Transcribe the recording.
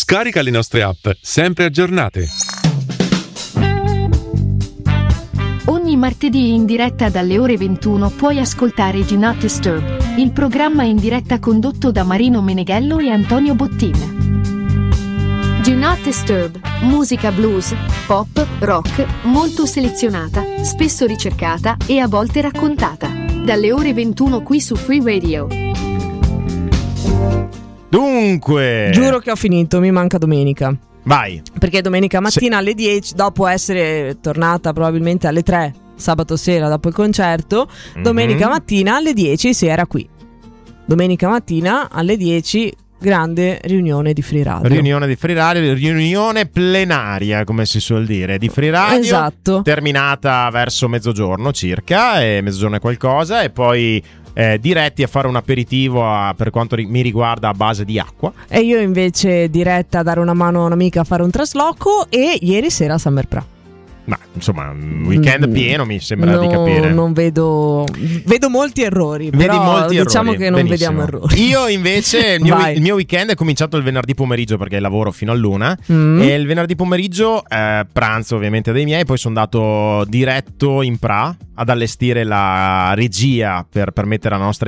Scarica le nostre app, sempre aggiornate. Ogni martedì in diretta dalle ore 21 puoi ascoltare Do Not Disturb, il programma in diretta condotto da Marino Meneghello e Antonio Bottin. Do Not Disturb, musica blues, pop, rock, molto selezionata, spesso ricercata e a volte raccontata. Dalle ore 21 qui su Free Radio. Dunque, giuro che ho finito, mi manca domenica. Vai. Perché domenica mattina alle 10, dopo essere tornata probabilmente alle 3 sabato sera dopo il concerto, domenica mattina alle 10 si era qui. Domenica mattina alle 10 grande riunione di Free Radio. Riunione di Free Radio, riunione plenaria, come si suol dire, di Free Radio. Esatto. Terminata verso mezzogiorno circa, e mezzogiorno e qualcosa, e poi diretti a fare un aperitivo per quanto mi riguarda a base di acqua. E io invece diretta a dare una mano a un'amica a fare un trasloco, e ieri sera a Summer Pra. Ma insomma, un weekend pieno, mi sembra di capire. Non vedo molti errori. Vedi però molti diciamo errori. che non Benissimo. vediamo errori. Io invece il mio weekend è cominciato il venerdì pomeriggio, perché lavoro fino all'una, e il venerdì pomeriggio pranzo ovviamente dei miei, poi sono andato diretto in Pra ad allestire la regia per permettere alla nostra